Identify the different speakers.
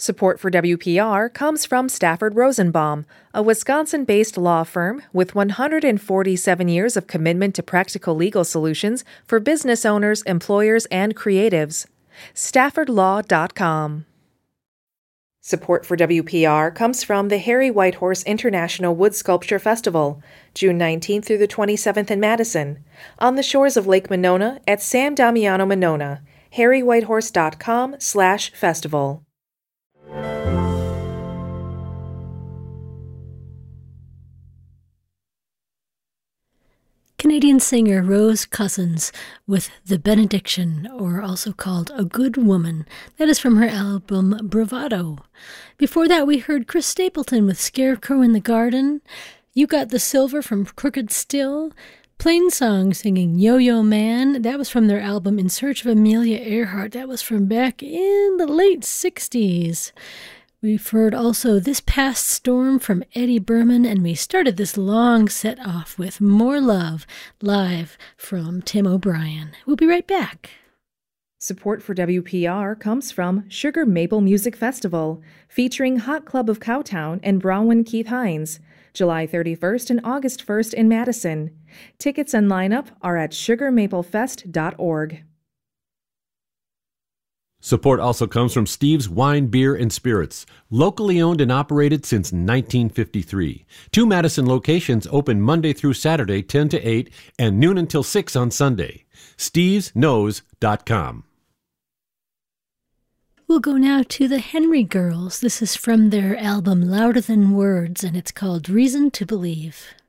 Speaker 1: Support for WPR comes from Stafford Rosenbaum, a Wisconsin-based law firm with 147 years of commitment to practical legal solutions for business owners, employers, and creatives. StaffordLaw.com. Support for WPR comes from the Harry Whitehorse International Wood Sculpture Festival, June 19th through the 27th in Madison, on the shores of Lake Monona at Sam Damiano Monona. harrywhitehorse.com/festival.
Speaker 2: Canadian singer Rose Cousins with The Benediction, or also called A Good Woman. That is from her album Bravado. Before that, we heard Chris Stapleton with Scarecrow in the Garden. You Got the Silver from Crooked Still. Plainsong singing Yo-Yo Man. That was from their album In Search of Amelia Earhart. That was from back in the late 60s. We've heard also This Past Storm from Eddie Berman, and we started this long set off with More Love, live from Tim O'Brien. We'll be right back.
Speaker 1: Support for WPR comes from Sugar Maple Music Festival, featuring Hot Club of Cowtown and Bronwyn Keith Hines, July 31st and August 1st in Madison. Tickets and lineup are at sugarmaplefest.org.
Speaker 3: Support also comes from Steve's Wine, Beer, and Spirits, locally owned and operated since 1953. 2 Madison locations open Monday through Saturday, 10 to 8, and noon until 6 on Sunday. StevesKnows.com.
Speaker 2: We'll go now to the Henry Girls. This is from their album Louder Than Words, and it's called Reason to Believe.